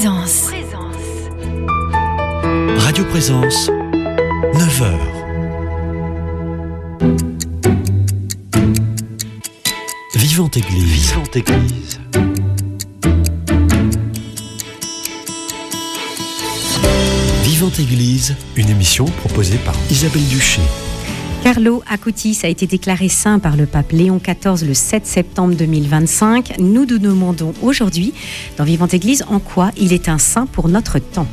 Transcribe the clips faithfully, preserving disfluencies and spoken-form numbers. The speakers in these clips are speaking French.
Présence. Radio Présence, neuf heures. Vivante Église. Vivante Église. Vivante Église, une émission proposée par Isabelle Duché. Carlo Acutis a été déclaré saint par le pape Léon quatorze le sept septembre deux mille vingt-cinq. Nous nous demandons aujourd'hui, dans Vivante Église, en quoi il est un saint pour notre temps.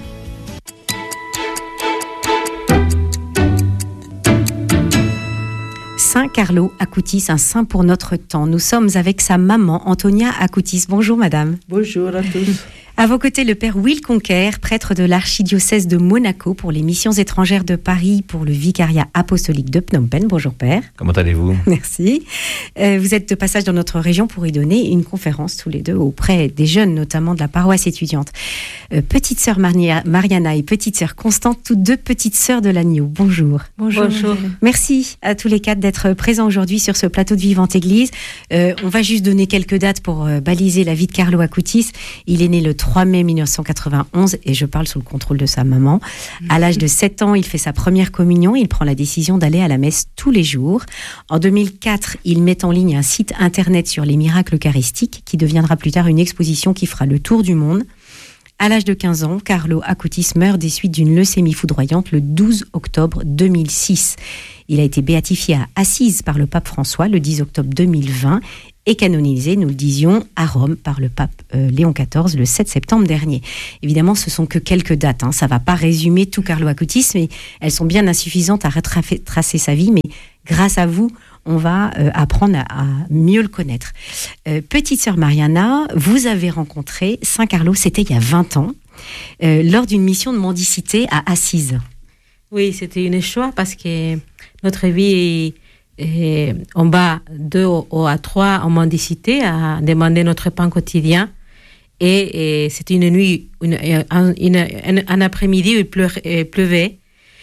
Saint Carlo Acutis, un saint pour notre temps. Nous sommes avec sa maman, Antonia Acutis. Bonjour madame. Bonjour à tous. À vos côtés, le père Will Conquer, prêtre de l'archidiocèse de Monaco pour les missions étrangères de Paris pour le vicariat apostolique de Phnom Penh. Bonjour père. Comment allez-vous ? Merci. Euh, vous êtes de passage dans notre région pour y donner une conférence tous les deux auprès des jeunes, notamment de la paroisse étudiante. Euh, petite sœur Maria, Mariana et petite sœur Constante, toutes deux petites sœurs de l'agneau. Bonjour. Bonjour. Bonjour. Merci à tous les quatre d'être présents aujourd'hui sur ce plateau de Vivante Église. Euh, on va juste donner quelques dates pour euh, baliser la vie de Carlo Acutis. Il est né le trois mai mille neuf cent quatre-vingt-onze et je parle sous le contrôle de sa maman. À l'âge de sept ans, il fait sa première communion. Il prend la décision d'aller à la messe tous les jours. En deux mille quatre, il met en ligne un site internet sur les miracles eucharistiques qui deviendra plus tard une exposition qui fera le tour du monde. À l'âge de quinze ans, Carlo Acutis meurt des suites d'une leucémie foudroyante le douze octobre deux mille six. Il a été béatifié à Assise par le pape François le dix octobre deux mille vingt et canonisé, nous le disions, à Rome par le pape euh, Léon quatorze le sept septembre dernier. Évidemment, ce sont que quelques dates, hein. Ça ne va pas résumer tout Carlo Acutis, mais elles sont bien insuffisantes à retracer sa vie, mais grâce à vous, on va euh, apprendre à, à mieux le connaître. Euh, petite sœur Mariana, vous avez rencontré Saint Carlo, c'était il y a vingt ans, euh, lors d'une mission de mendicité à Assise. Oui, c'était une choix parce que notre vie, est, on va deux ou à trois en mendicité à demander notre pain quotidien. Et, et c'était une nuit, une, un, une, un, un après-midi où il pleurait, il pleuvait.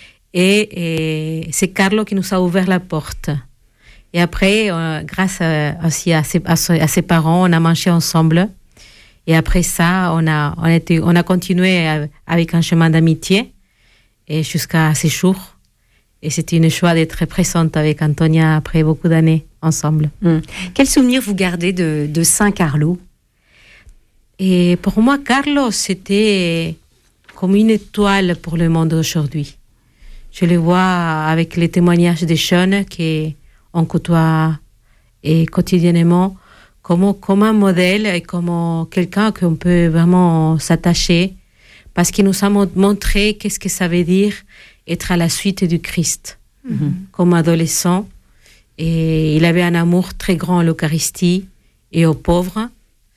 Et, et c'est Carlo qui nous a ouvert la porte. Et après, euh, grâce à, aussi à ses, à, ses, à ses parents, on a mangé ensemble. Et après ça, on a, on était, on a continué avec un chemin d'amitié et jusqu'à ces jours. Et c'était une joie d'être présente avec Antonia après beaucoup d'années ensemble. Mmh. Quel souvenir vous gardez de, de Saint Carlo ? Et pour moi, Carlo, c'était comme une étoile pour le monde aujourd'hui. Je le vois avec les témoignages des jeunes qu'on côtoie et quotidiennement comme, comme un modèle et comme quelqu'un qu'on peut vraiment s'attacher parce qu'il nous a montré qu'est-ce que ça veut dire être à la suite du Christ. Mm-hmm. Comme adolescent. Et il avait un amour très grand à l'Eucharistie et aux pauvres.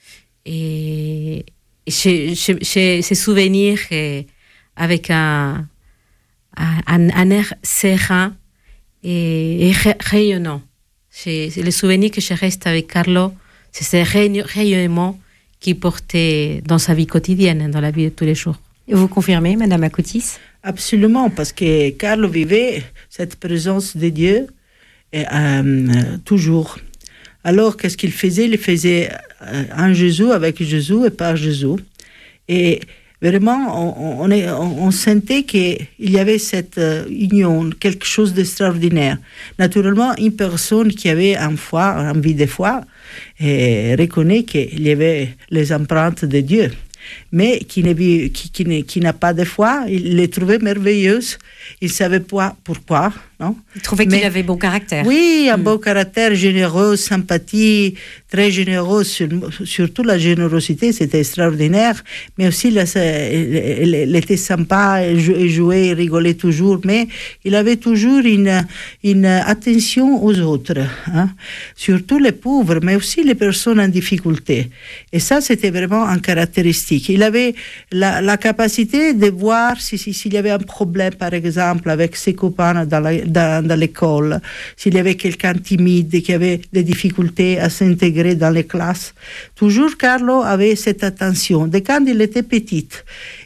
Et j'ai, j'ai, j'ai ces souvenirs avec un, un, un air serein et, et rayonnant. C'est, c'est le souvenir que je reste avec Carlo, c'est ce rayonnement qu'il portait dans sa vie quotidienne, dans la vie de tous les jours. Et vous confirmez, Madame Acutis ? Absolument, parce que Carlo vivait cette présence de Dieu et, euh, toujours. Alors, qu'est-ce qu'il faisait ? Il faisait euh, en Jésus, avec Jésus et par Jésus. Et vraiment, on, on, est, on, on sentait qu'il y avait cette euh, union, quelque chose d'extraordinaire. Naturellement, une personne qui avait une foi, une vie de foi, et reconnaît qu'il y avait les empreintes de Dieu. Mais qui, qui, qui, qui n'a pas de foi, il les trouvait merveilleuses. Il ne savait pas pourquoi. Non? Il trouvait Mais, qu'il avait bon caractère. Oui, un mmh. bon caractère, généreux, sympathie, très généreux. Sur, surtout la générosité, c'était extraordinaire. Mais aussi, il, il, il était sympa, il jouait, il rigolait toujours. Mais il avait toujours une, une attention aux autres. Hein? Surtout les pauvres, mais aussi les personnes en difficulté. Et ça, c'était vraiment une caractéristique. Il avait la, la capacité de voir si, si, s'il y avait un problème, par exemple, avec ses copains dans, la, dans, dans l'école, s'il y avait quelqu'un timide qui avait des difficultés à s'intégrer dans les classes. Toujours, Carlo avait cette attention. Dès quand il était petit,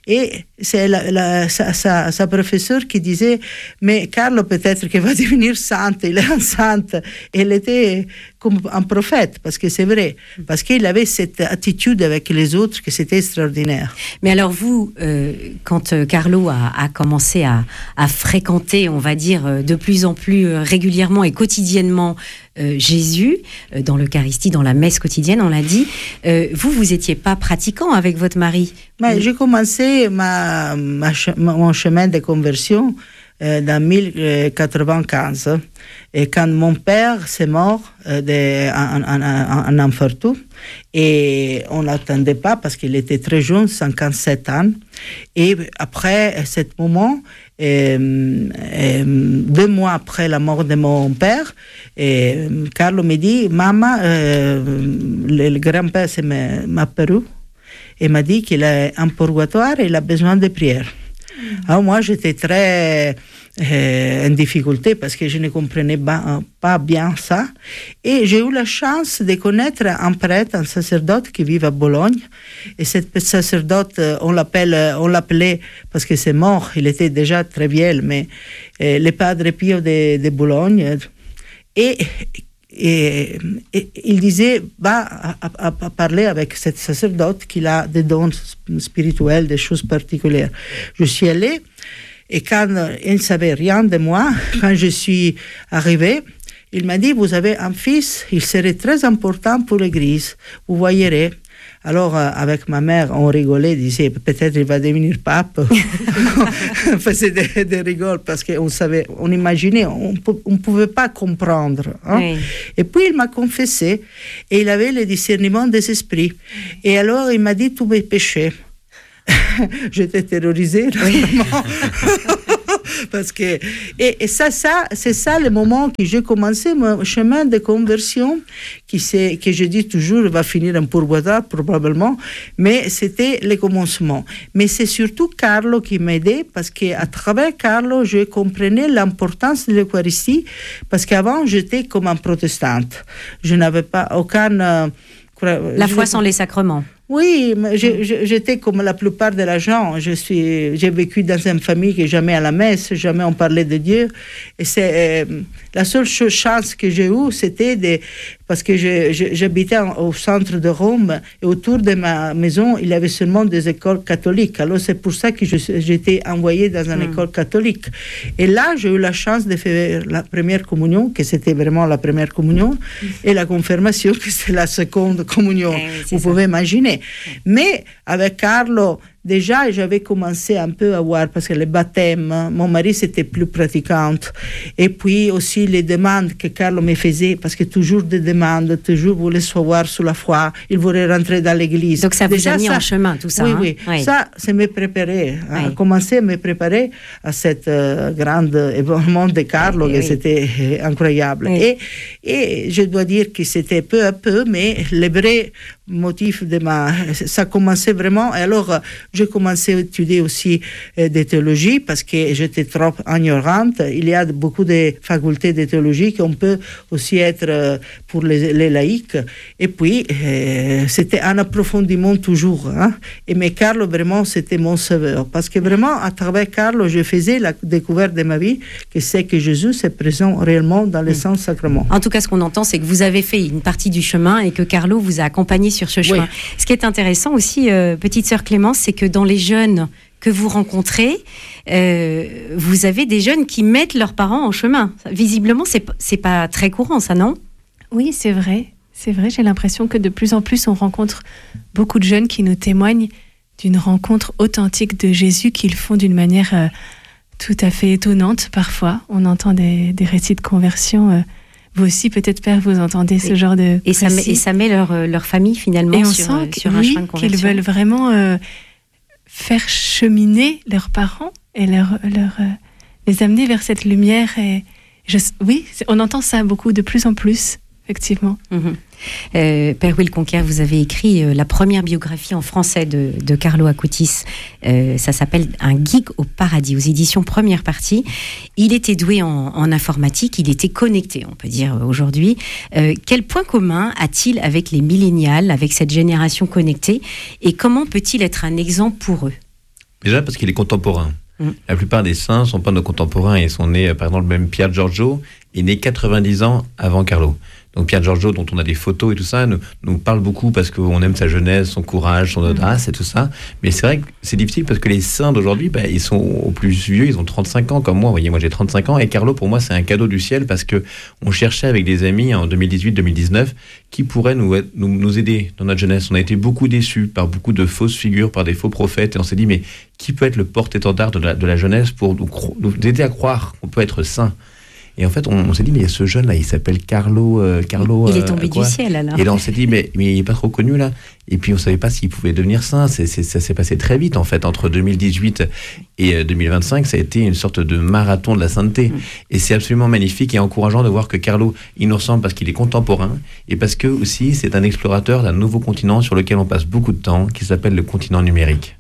Et c'est la, la, sa, sa, sa professeure qui disait, mais Carlo peut-être qu'il va devenir sainte, il est enceinte. Et elle était comme un prophète, parce que c'est vrai, parce qu'il avait cette attitude avec les autres que c'était extraordinaire. Mais alors vous, euh, quand euh, Carlo a, a commencé à, à fréquenter, on va dire, euh, de plus en plus euh, régulièrement et quotidiennement euh, Jésus, euh, dans l'Eucharistie, dans la messe quotidienne, on l'a dit, euh, vous, vous n'étiez pas pratiquant avec votre mari. Mais j'ai commencé ma, ma, mon chemin de conversion euh, dans mille quatre-vingt-quinze. Et quand mon père s'est mort euh, de, en, en, en, en infarctus, et on n'attendait pas parce qu'il était très jeune, cinquante-sept ans. Et après ce moment, euh, euh, deux mois après la mort de mon père, et Carlo me dit, maman, euh, le, le grand-père m'a apparu et m'a dit qu'il est en purgatoire et il a besoin de prière. Mmh. Alors moi, j'étais très euh, en difficulté parce que je ne comprenais pas, pas bien ça. Et j'ai eu la chance de connaître un prêtre, un sacerdote qui vit à Bologne. Et cet sacerdote, on l'appelle, on l'appelait, parce que c'est mort, il était déjà très vieux, mais euh, le Padre Pio de, de Bologne. Et Et, et il disait, va à, à, à parler avec cet sacerdote qui a des dons spirituels, des choses particulières. Je suis allée, et quand il ne savait rien de moi, quand je suis arrivée, il m'a dit, vous avez un fils, il serait très important pour l'Église, vous voyez. Alors, euh, avec ma mère, on rigolait, disait, peut-être il va devenir pape. On faisait des, des rigoles parce qu'on savait, on imaginait, on ne pouvait pas comprendre. Hein? Oui. Et puis, il m'a confessé et il avait le discernement des esprits. Et alors, il m'a dit tous mes péchés. J'étais terrorisée, normalement. Parce que, et, et ça, ça, c'est ça le moment que j'ai commencé mon chemin de conversion, qui c'est, que je dis toujours va finir en purgatoire probablement, mais c'était le commencement. Mais c'est surtout Carlo qui m'a aidé, parce qu'à travers Carlo, je comprenais l'importance de l'Eucharistie, parce qu'avant, j'étais comme un protestante. Je n'avais pas aucun... Euh, La foi sans les sacrements. Oui, mais je, je, j'étais comme la plupart de la gens. Je suis, j'ai vécu dans une famille qui jamais à la messe, jamais on parlait de Dieu. Et c'est euh, la seule chose, chance que j'ai eue, c'était de, parce que je, je, j'habitais au centre de Rome et autour de ma maison, il y avait seulement des écoles catholiques. Alors c'est pour ça que je, j'étais envoyée dans une mmh. école catholique. Et là, j'ai eu la chance de faire la première communion, que c'était vraiment la première communion, mmh. et la confirmation, que c'est la seconde communion. Eh oui, Vous ça. pouvez imaginer. Mais avec Carlo, déjà, j'avais commencé un peu à voir, parce que le baptême, mon mari, c'était plus pratiquante. Et puis aussi les demandes que Carlo me faisait, parce que toujours des demandes, toujours voulait savoir sur la foi, il voulait rentrer dans l'église. Donc ça vous déjà, a mis ça, en chemin, tout ça. Oui, hein? oui, oui. Ça, c'est me préparer, oui. à commencer à me préparer à cette euh, grande événement de Carlo, oui, que oui. c'était euh, incroyable. Oui. Et, et je dois dire que c'était peu à peu, mais le vrai motif de ma... Ça commençait vraiment, et alors j'ai commencé à étudier aussi euh, des théologies, parce que j'étais trop ignorante. Il y a beaucoup de facultés de théologie qu'on peut aussi être euh, pour les, les laïcs. Et puis, euh, c'était un approfondissement toujours. Hein. Et mais Carlo, vraiment, c'était mon sauveur. Parce que vraiment, à travers Carlo, je faisais la découverte de ma vie, que c'est que Jésus est présent réellement dans les saints sacrements. En tout cas, ce qu'on entend, c'est que vous avez fait une partie du chemin et que Carlo vous a accompagné sur ce chemin. Oui. Ce qui est intéressant aussi, euh, petite sœur Clémence, c'est que dans les jeunes que vous rencontrez, euh, vous avez des jeunes qui mettent leurs parents en chemin. Visiblement, c'est, c'est pas très courant, ça, non ? Oui, c'est vrai. C'est vrai, j'ai l'impression que de plus en plus, on rencontre beaucoup de jeunes qui nous témoignent d'une rencontre authentique de Jésus qu'ils font d'une manière euh, tout à fait étonnante parfois. On entend des, des récits de conversion. Euh, vous aussi, peut-être, Père, vous entendez ce et, genre de et ça, met, et ça met leur, leur famille, finalement, et on sur, sent sur oui, un chemin de conversion. Qu'ils veulent vraiment euh, faire cheminer leurs parents et leur, leur, euh, les amener vers cette lumière. Et je, oui, on entend ça beaucoup, de plus en plus. Effectivement. Mmh. Euh, Père Will Conquer, vous avez écrit euh, la première biographie en français de, de Carlo Acutis. Euh, ça s'appelle Un geek au paradis, aux éditions Première Partie. Il était doué en, en informatique, il était connecté, on peut dire aujourd'hui. Euh, quel point commun a-t-il avec les millénials, avec cette génération connectée, et comment peut-il être un exemple pour eux ? Déjà parce qu'il est contemporain. Mmh. La plupart des saints ne sont pas nos contemporains et sont nés, par exemple, même Pier Giorgio est né quatre-vingt-dix ans avant Carlo. Donc Pier Giorgio, dont on a des photos et tout ça, nous, nous parle beaucoup parce qu'on aime sa jeunesse, son courage, son audace et tout ça. Mais c'est vrai que c'est difficile parce que les saints d'aujourd'hui, bah, ils sont au plus vieux, ils ont trente-cinq ans comme moi. Vous voyez, moi j'ai trente-cinq ans et Carlo, pour moi, c'est un cadeau du ciel parce que on cherchait avec des amis en deux mille dix-huit deux mille dix-neuf qui pourraient nous, nous, nous aider dans notre jeunesse. On a été beaucoup déçus par beaucoup de fausses figures, par des faux prophètes et on s'est dit, mais qui peut être le porte-étendard de la, de la jeunesse pour nous, nous aider à croire qu'on peut être saint? Et en fait, on, on s'est dit, mais il y a ce jeune-là, il s'appelle Carlo. Euh, Carlo il est tombé euh, du ciel, alors. Et là, on s'est dit, mais, mais il n'est pas trop connu, là. Et puis, on ne savait pas s'il pouvait devenir saint. C'est, c'est, ça s'est passé très vite, en fait. Entre deux mille dix-huit et deux mille vingt-cinq, ça a été une sorte de marathon de la sainteté. Mmh. Et c'est absolument magnifique et encourageant de voir que Carlo, il nous ressemble parce qu'il est contemporain et parce que, aussi, c'est un explorateur d'un nouveau continent sur lequel on passe beaucoup de temps, qui s'appelle le continent numérique.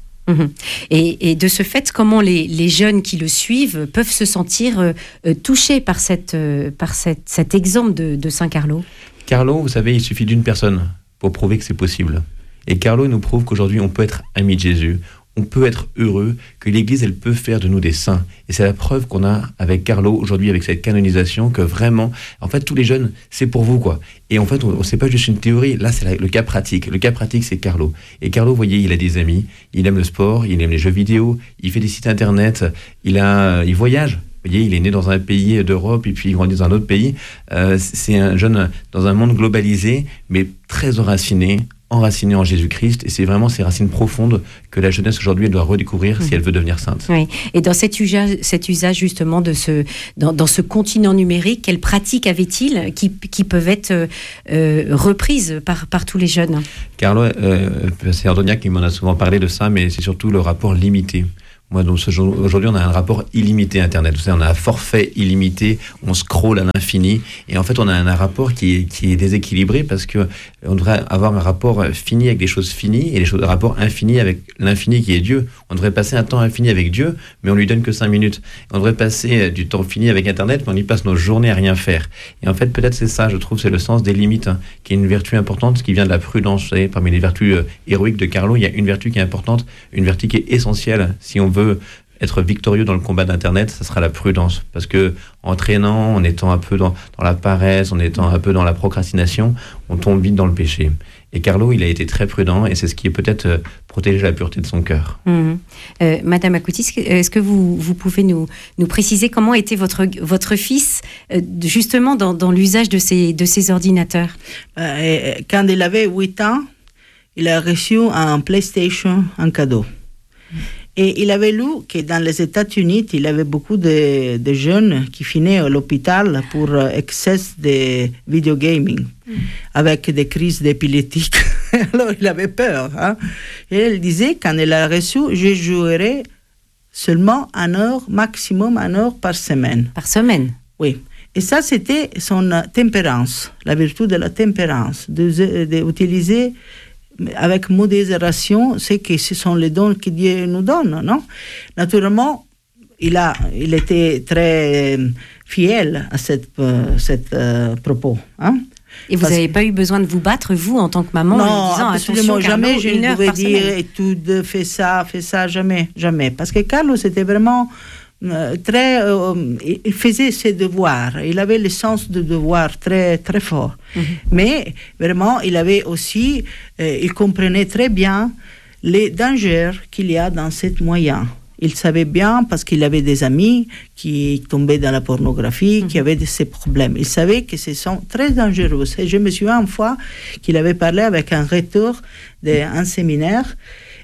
Et, et de ce fait, comment les, les jeunes qui le suivent peuvent se sentir euh, touchés par, cette, euh, par cette, cet exemple de, de Saint Carlo? Carlo, vous savez, il suffit d'une personne pour prouver que c'est possible. Et Carlo nous prouve qu'aujourd'hui, on peut être ami de Jésus. On peut être heureux, que l'Église, elle peut faire de nous des saints. Et c'est la preuve qu'on a avec Carlo, aujourd'hui, avec cette canonisation, que vraiment, en fait, tous les jeunes, c'est pour vous, quoi. Et en fait, on, c'est pas juste une théorie, là, c'est la, le cas pratique. Le cas pratique, c'est Carlo. Et Carlo, vous voyez, il a des amis, il aime le sport, il aime les jeux vidéo, il fait des sites internet, il, a, il voyage. Vous voyez, il est né dans un pays d'Europe et puis il grandit dans un autre pays. Euh, c'est un jeune dans un monde globalisé, mais très enraciné, enracinée en Jésus-Christ, et c'est vraiment ces racines profondes que la jeunesse aujourd'hui elle doit redécouvrir mmh. si elle veut devenir sainte. Oui. Et dans cet usage, cet usage justement de ce, dans, dans ce continent numérique, quelles pratiques avait-il qui, qui peuvent être euh, reprises par, par tous les jeunes? Carlo, euh, c'est Antonia qui m'en a souvent parlé de ça, mais c'est surtout le rapport limité. Moi, donc, ce jour, aujourd'hui, on a un rapport illimité Internet. Vous savez, on a un forfait illimité, on scrolle à l'infini, et en fait, on a un, un rapport qui est, qui est déséquilibré parce que on devrait avoir un rapport fini avec des choses finies et des choses, un rapport infini avec l'infini qui est Dieu. On devrait passer un temps infini avec Dieu, mais on lui donne que cinq minutes. On devrait passer du temps fini avec Internet, mais on y passe nos journées à rien faire. Et en fait, peut-être c'est ça, je trouve, c'est le sens des limites, hein, qui est une vertu importante, qui vient de la prudence. Vous savez, parmi les vertus euh, héroïques de Carlo, il y a une vertu qui est importante, une vertu qui est essentielle si on veut être victorieux dans le combat d'Internet, ça sera la prudence. Parce que en traînant, en étant un peu dans, dans la paresse, en étant un peu dans la procrastination, on tombe vite dans le péché. Et Carlo, il a été très prudent et c'est ce qui est peut-être euh, protégé la pureté de son cœur. Mmh. Euh, Madame Akoutis, est-ce que vous, vous pouvez nous, nous préciser comment était votre, votre fils euh, justement dans, dans l'usage de ces, de ces ordinateurs? euh, Quand il avait huit ans, il a reçu un PlayStation en cadeau. Mmh. Et il avait lu que dans les États-Unis, il y avait beaucoup de, de jeunes qui finaient à l'hôpital pour excès de videogaming, mm. avec des crises d'épileptique. Alors il avait peur. Hein? Et il disait, quand il a reçu, je jouerai seulement une heure, maximum une heure par semaine. Par semaine? Oui. Et ça, c'était son tempérance, la vertu de la tempérance, d'utiliser avec modération, c'est que ce sont les dons que Dieu nous donne, non? Naturellement, il, a, il était très fidèle à cette, euh, cette euh, propos. Hein? Et vous n'avez pas eu besoin de vous battre, vous, en tant que maman, non, en disant absolument attention, jamais, Carlo, je une ne heure devais par dire semaine. étude, fais ça, fais ça, jamais, jamais. Parce que Carlo, c'était vraiment euh, très... Euh, il faisait ses devoirs, il avait le sens de devoir très, très fort. Mm-hmm. Mais vraiment, il avait aussi... Euh, il comprenait très bien les dangers qu'il y a dans ce moyen. Il savait bien, parce qu'il avait des amis qui tombaient dans la pornographie, mmh. qui avaient de ces problèmes. Il savait que ce sont très dangereux. Et je me souviens une fois qu'il avait parlé avec un recteur d'un séminaire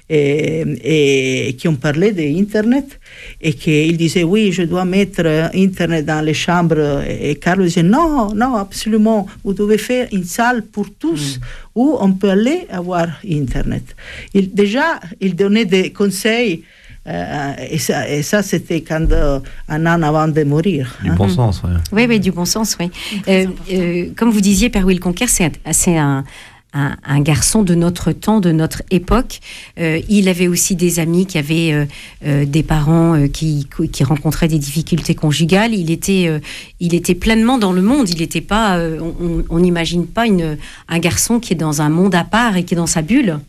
et, et qui ont parlé d'Internet et qu'il disait, oui, je dois mettre Internet dans les chambres. Et Carlo disait, non, non, absolument, vous devez faire une salle pour tous mmh. où on peut aller avoir Internet. Il, déjà, il donnait des conseils. Euh, et, ça, et ça, c'était quand, euh, un an avant de mourir. Du hein. bon sens, oui. Oui, oui, du bon sens, oui. Euh, euh, comme vous disiez, Père Will Conquer, c'est, un, c'est un, un, un garçon de notre temps, de notre époque. Euh, il avait aussi des amis qui avaient euh, euh, des parents euh, qui, qui rencontraient des difficultés conjugales. Il était, euh, il était pleinement dans le monde. Il n'était pas, euh, on n'imagine pas une, un garçon qui est dans un monde à part et qui est dans sa bulle.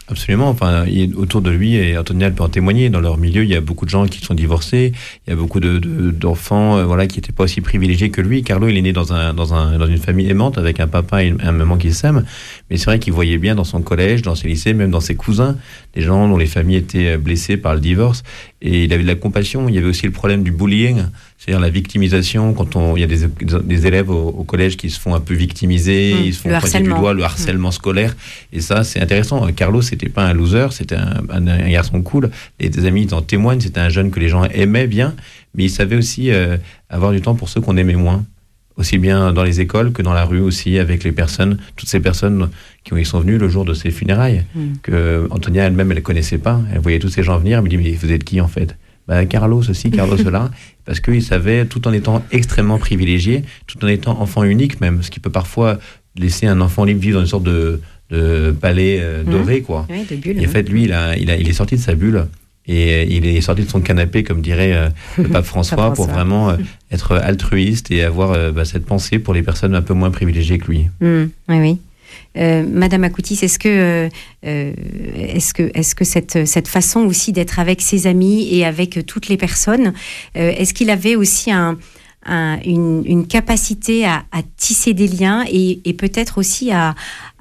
Absolument. Enfin, il, autour de lui, et Antonia peut en témoigner, dans leur milieu, il y a beaucoup de gens qui sont divorcés, il y a beaucoup de, de, d'enfants euh, voilà, qui n'étaient pas aussi privilégiés que lui. Carlo, il est né dans, un, dans, un, dans une famille aimante, avec un papa et une, un maman qui s'aiment. Mais c'est vrai qu'il voyait bien dans son collège, dans ses lycées, même dans ses cousins, des gens dont les familles étaient blessées par le divorce. Et il avait de la compassion. Il y avait aussi le problème du bullying, c'est-à-dire la victimisation. Quand on, il y a des, des élèves au, au collège qui se font un peu victimiser, mmh, ils se font pointer du doigt, le harcèlement mmh. scolaire. Et ça, c'est intéressant. Carlo, c'était pas un loser, c'était un, un, un garçon cool. Et des amis en témoignent. C'était un jeune que les gens aimaient bien, mais il savait aussi euh, avoir du temps pour ceux qu'on aimait moins. Aussi bien dans les écoles que dans la rue aussi, avec les personnes, toutes ces personnes qui sont venues le jour de ses funérailles, mmh. que Antonia elle-même, elle ne connaissait pas. Elle voyait tous ces gens venir, elle me dit, mais vous êtes qui en fait ? Ben, Carlo ceci, Carlo cela, parce qu'il savait, tout en étant extrêmement privilégié, tout en étant enfant unique même, ce qui peut parfois laisser un enfant libre vivre dans une sorte de, de palais euh, doré, mmh. quoi. Ouais, de bulle, et en fait, lui, il, a, il, a, il est sorti de sa bulle. Et il est sorti de son canapé, comme dirait euh, le pape François, François, pour vraiment euh, être altruiste et avoir euh, bah, cette pensée pour les personnes un peu moins privilégiées que lui. Mmh, oui, oui. Euh, Madame Akoutis, est-ce que, euh, est-ce que, est-ce que cette, cette façon aussi d'être avec ses amis et avec toutes les personnes, euh, est-ce qu'il avait aussi un, un, une, une capacité à, à tisser des liens et, et peut-être aussi à,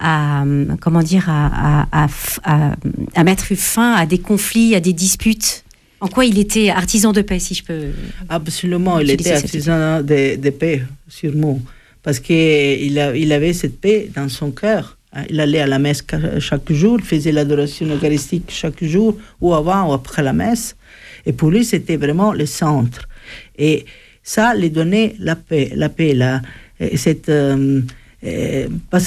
à comment dire, à, à, à, à mettre fin à des conflits, à des disputes? En quoi il était artisan de paix, si je peux... Absolument, il était artisan de, de paix, sûrement. Parce qu'il il avait cette paix dans son cœur. Il allait à la messe chaque jour, il faisait l'adoration eucharistique chaque jour, ou avant ou après la messe. Et pour lui, c'était vraiment le centre. Et ça lui donnait la paix, la paix, la, cette, euh, et,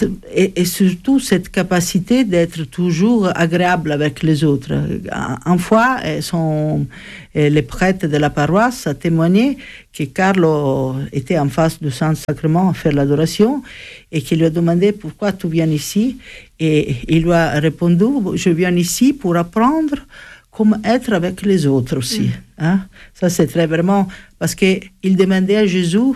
et surtout cette capacité d'être toujours agréable avec les autres. Une fois, son, les prêtres de la paroisse a témoigné que Carlo était en face du Saint-Sacrement à faire l'adoration et qu'il lui a demandé pourquoi tu viens ici. Et il lui a répondu, je viens ici pour apprendre comment être avec les autres aussi. Mm. Hein? Ça, c'est très vraiment... Parce qu'il demandait à Jésus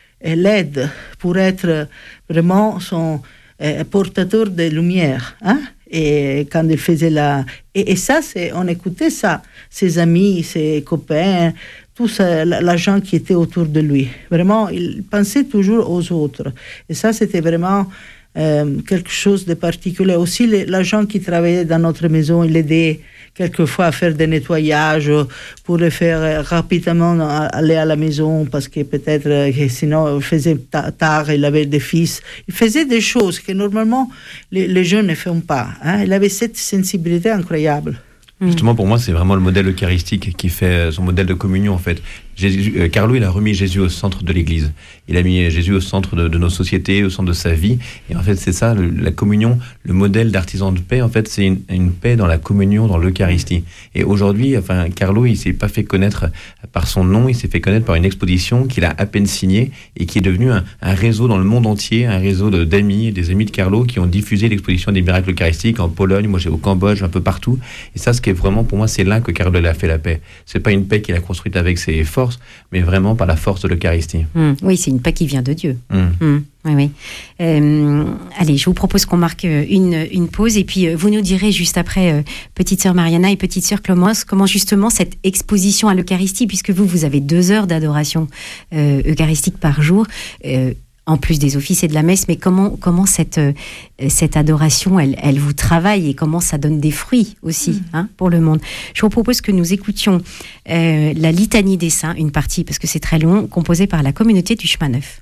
l'aide pour être vraiment son euh, portateur de lumière. Hein? Et quand il faisait la... Et, et ça, c'est, on écoutait ça. Ses amis, ses copains, tout ça, la, la gens qui étaient autour de lui. Vraiment, il pensait toujours aux autres. Et ça, c'était vraiment... Euh, quelque chose de particulier. Aussi, les, les gens qui travaillaient dans notre maison, il aidait quelquefois à faire des nettoyages pour les faire rapidement aller à la maison parce que peut-être que sinon il faisait tard, il avait des fils. Il faisait des choses que normalement les, les jeunes ne font pas. Hein. Il avait cette sensibilité incroyable. Justement, pour moi, c'est vraiment le modèle eucharistique qui fait son modèle de communion, en fait. Jésus, euh, Carlo, il a remis Jésus au centre de l'Église. Il a mis Jésus au centre de, de nos sociétés, au centre de sa vie. Et en fait, c'est ça, le, la communion, le modèle d'artisan de paix, en fait, c'est une, une paix dans la communion, dans l'Eucharistie. Et aujourd'hui, enfin, Carlo, il s'est pas fait connaître par son nom, il s'est fait connaître par une exposition qu'il a à peine signée et qui est devenu un, un réseau dans le monde entier, un réseau de, d'amis, des amis de Carlo qui ont diffusé l'exposition des miracles eucharistiques en Pologne, moi j'ai au Cambodge, un peu partout. Et ça, ce qui est vraiment, pour moi, c'est là que Carlo a fait la paix. C'est pas une paix qu'il a construite avec ses forces, mais vraiment par la force de l'Eucharistie. Mmh. Oui, c'est une paix qui vient de Dieu. Mmh. Mmh. Oui, oui. Euh, allez, je vous propose qu'on marque une, une pause et puis vous nous direz juste après, euh, petite sœur Mariana et petite sœur Clémence, comment justement cette exposition à l'Eucharistie, puisque vous, vous avez deux heures d'adoration euh, eucharistique par jour, euh, en plus des offices et de la messe, mais comment, comment cette, euh, cette adoration, elle, elle vous travaille et comment ça donne des fruits aussi mmh. hein, pour le monde. Je vous propose que nous écoutions euh, la litanie des saints, une partie, parce que c'est très long, composée par la communauté du Chemin Neuf.